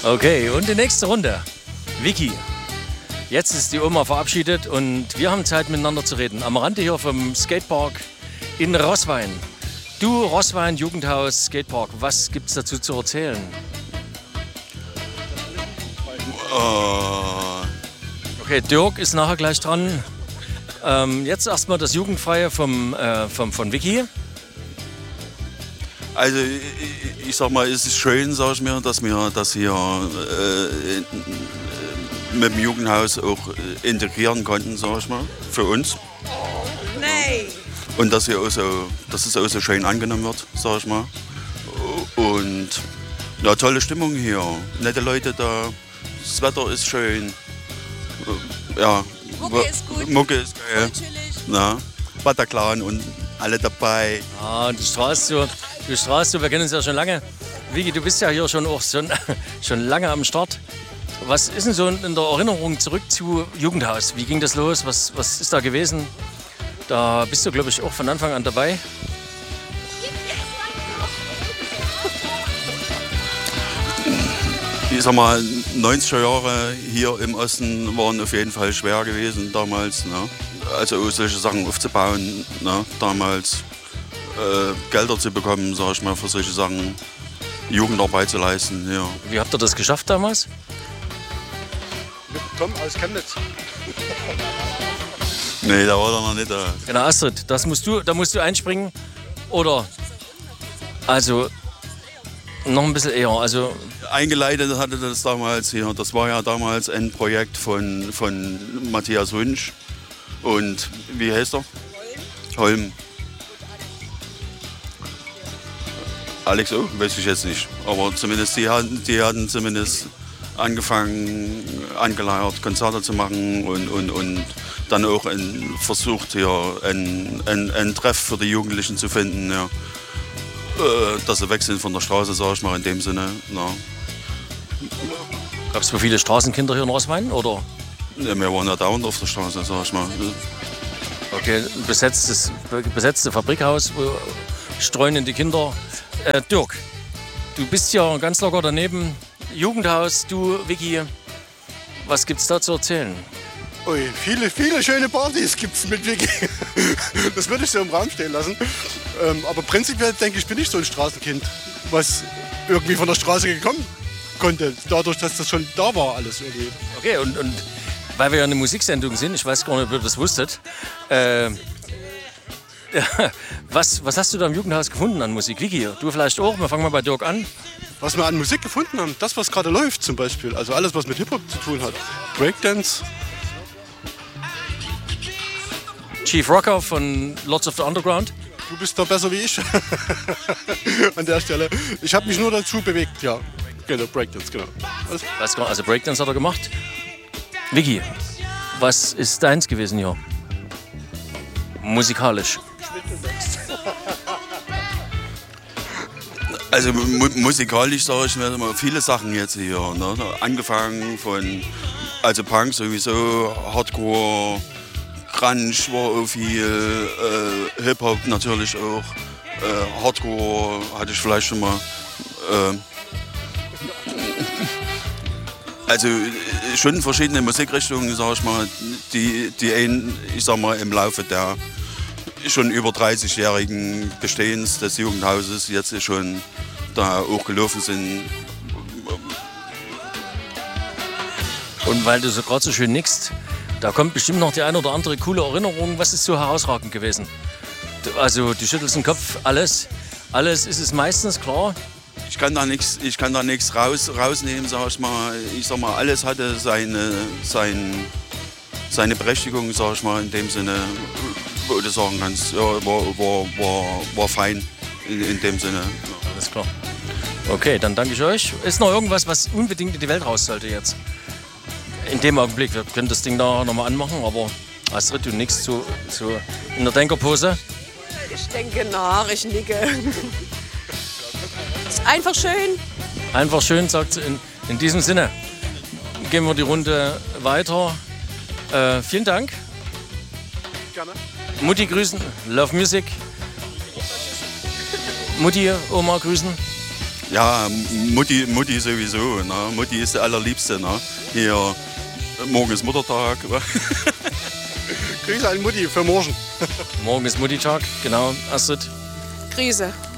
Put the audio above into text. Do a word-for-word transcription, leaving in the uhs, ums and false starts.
Okay, und die nächste Runde. Vicky. Jetzt ist die Oma verabschiedet und wir haben Zeit miteinander zu reden. Am Rande hier vom Skatepark in Roßwein. Du, Roßwein, Jugendhaus, Skatepark, was gibt es dazu zu erzählen? Uh. Okay, Dirk ist nachher gleich dran. Ähm, jetzt erstmal das Jugendfreie vom, äh, vom, von Vicky. Also ich, ich sag mal, es ist schön, sag ich mir, dass wir das hier äh, mit dem Jugendhaus auch integrieren konnten, sag ich mal, für uns. Nee. Und dass, hier auch so, dass es auch so schön angenommen wird, sag ich mal. Und ja, tolle Stimmung hier, nette Leute da, das Wetter ist schön. Ja, Mucke ist gut. Mucke ist geil. Voll chillig. Na, Bataclan und alle dabei. Ah, und du strahlst so, du strahlst so, wir kennen uns ja schon lange. Vicky, du bist ja hier schon auch schon, schon lange am Start. Was ist denn so in der Erinnerung zurück zu Jugendhaus? Wie ging das los? Was, was ist da gewesen? Da bist du, glaube ich, auch von Anfang an dabei. Ich sag mal, neunziger Jahre hier im Osten waren auf jeden Fall schwer gewesen damals. Ne? Also solche Sachen aufzubauen, ne? Damals äh, Gelder zu bekommen, sag ich mal, für solche Sachen, Jugendarbeit zu leisten. Ja. Wie habt ihr das geschafft damals? Mit Tom aus Chemnitz. Nee, da war er noch nicht da. Genau, Astrid, das musst du, da musst du einspringen. Oder, also, noch ein bisschen eher. Also, Eingeleitet hatte das damals hier. Das war ja damals ein Projekt von, von Matthias Wunsch. Und wie heißt er? Holm. Alex, oh, weiß ich jetzt nicht. Aber zumindest die hatten, die hatten zumindest angefangen, angeleiert, Konzerte zu machen und, und, und dann auch ein, versucht, hier ein, ein, ein Treff für die Jugendlichen zu finden. Ja. Äh, dass sie weg sind von der Straße, sag ich mal, in dem Sinne. Ja. gab es so viele Straßenkinder hier in Roßwein, oder? Ja, wir waren ja dauernd auf der Straße, sag ich mal. Okay, besetztes, besetzte Fabrikhaus, wo streunende die Kinder. Äh, Dirk, du bist ja ganz locker daneben. Jugendhaus, du, Vicky, was gibt's da zu erzählen? Ui, viele, viele schöne Partys gibt's mit Vicky. Das würde ich so im Raum stehen lassen. Ähm, aber prinzipiell denke ich, bin ich so ein Straßenkind, was irgendwie von der Straße gekommen konnte, dadurch, dass das schon da war alles irgendwie. Okay, und, und weil wir ja eine Musiksendung sind, ich weiß gar nicht, ob ihr das wusstet, äh, was, was hast du da im Jugendhaus gefunden an Musik? Vicky, du vielleicht auch? Wir fangen mal bei Dirk an. Was wir an Musik gefunden haben, das, was gerade läuft zum Beispiel, also alles, was mit Hip-Hop zu tun hat. Breakdance. Chief Rocker von Lords of the Underground. Du bist da besser wie ich an der Stelle. Ich habe mich nur dazu bewegt, ja. Genau, Breakdance, genau. Was? Weiß gar nicht, also Breakdance hat er gemacht. Vicky, was ist deins gewesen hier? Musikalisch. Also mu musikalisch sage ich mir immer viele Sachen jetzt hier. Ne? Angefangen von also Punk sowieso, Hardcore, Grunge war auch viel, äh, Hip-Hop natürlich auch, äh, Hardcore hatte ich vielleicht schon mal. Äh, also schon verschiedene Musikrichtungen, sag ich mal, die, die ein, ich sag mal, im Laufe der schon über dreißigjährigen Bestehens des Jugendhauses jetzt schon da auch gelaufen sind. Und weil du so gerade so schön nickst, da kommt bestimmt noch die eine oder andere coole Erinnerung. Was ist so herausragend gewesen? Du, also du schüttelst den Kopf, alles, alles ist es meistens, klar. Ich kann da nichts, ich kann da nichts raus, rausnehmen, sag ich mal. Ich sag mal, alles hatte seine, sein, seine Berechtigung, sag ich mal, in dem Sinne, wo du sagen kannst, ja, war, war, war, war fein in, in dem Sinne. Alles klar. Okay, dann danke ich euch. Ist noch irgendwas, was unbedingt in die Welt raus sollte jetzt? In dem Augenblick, wir können das Ding da nochmal anmachen, aber Astrid, du nickst so, so in der Denkerpose. Ich denke nach, ich nicke. Ist einfach schön. Einfach schön, sagt sie. In, in diesem Sinne gehen wir die Runde weiter. Äh, vielen Dank. Gerne. Mutti grüßen, Love Music. Mutti, Oma grüßen. Ja, Mutti, Mutti sowieso. Ne? Mutti ist der allerliebste. Ne? Hier, morgen ist Muttertag. Grüße an Mutti für morgen. Morgen ist Mutti-Tag, genau. Astrid. Krise.